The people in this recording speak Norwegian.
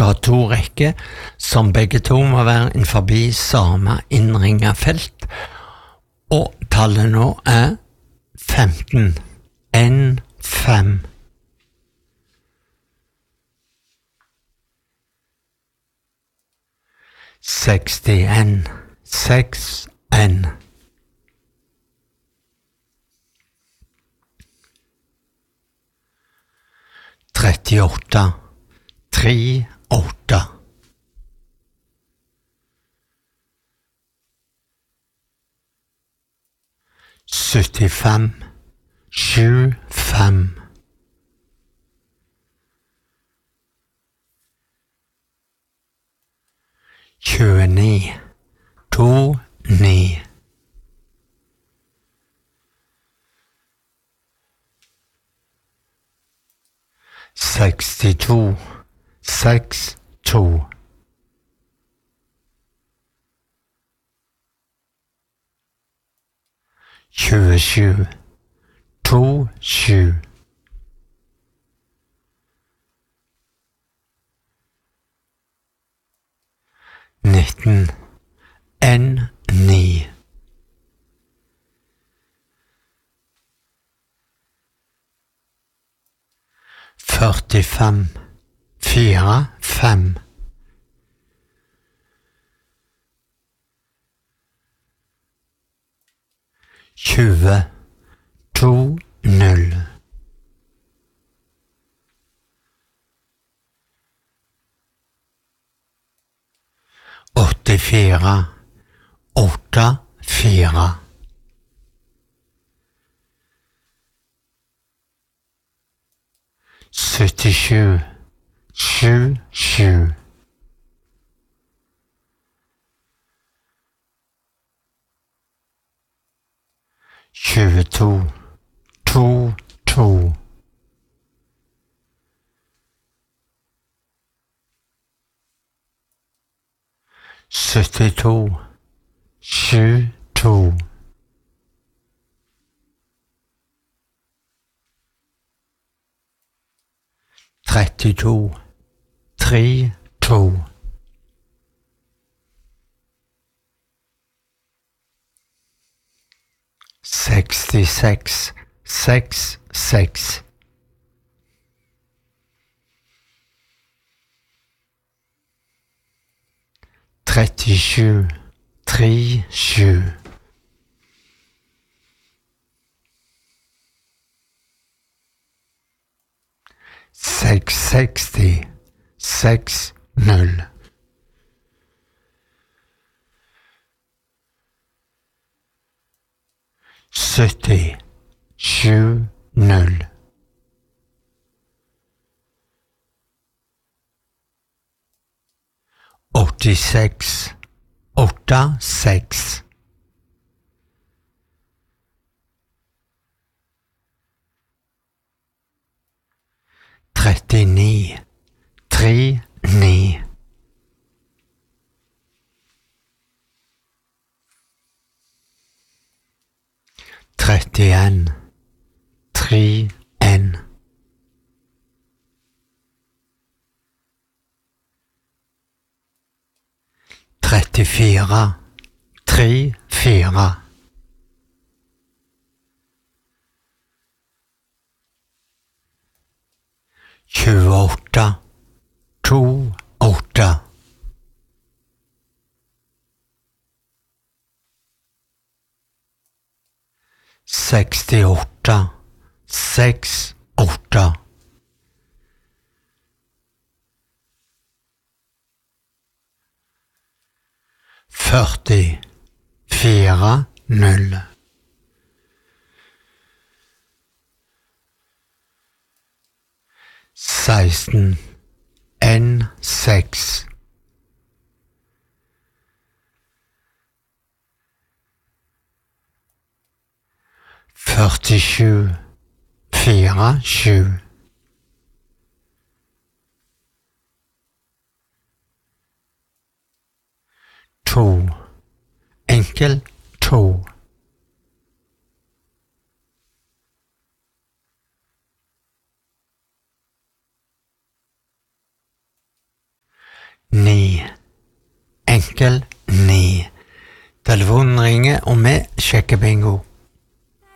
skal ha 2 rekker, som begge to må være innenfor samme innringet felt, og tallet nå er 15. 1, 5. Sekstien, 6, N. 38, 3, 8. 75, 7, 5. 29, 2, 9. 62, 6, 2. 27, 2, 7. 19, N, 9. 45, 4, 5. 20, 2, 0. 84, 8, 4. 77, 7, 7. 22, 2, 2. 72, 7, 2. 32, 3, 2. 66, 6, 6. 37, 3, 7. 660, 6, 0. 70, 7, 0. 86, 8, 6. 39, 3, 9. 31, 3, N. 34, 3, 4. 28, 2, 8. 68, 6, 8. 40, 4, 0. 16, N, 6. 47, 4, 7. 2, enkel 2. terskel 9. Telefonen ringer, og vi sjekker bingo.